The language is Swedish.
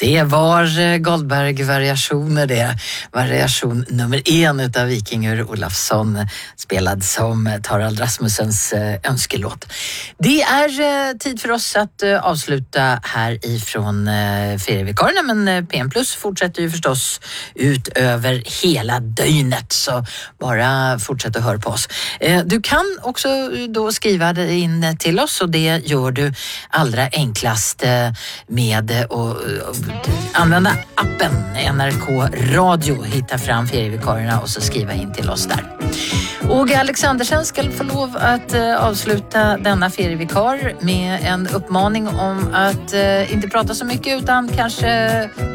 Det var Goldberg-variationer det. Variation nummer 1 av Vikingur Olafsson, spelad som Tarald Rasmussens önskelåt. Det är tid för oss att avsluta här ifrån ferievikarierna, men PM Plus fortsätter ju förstås ut över hela dygnet, så bara fortsätt att höra på oss. Du kan också då skriva in till oss, och det gör du allra enklast med att använda appen NRK Radio, hitta fram ferievikarierna och så skriva in till oss där. Och Alexandersen ska få lov att avsluta denna ferievikar med en uppmaning om att inte prata så mycket, utan kanske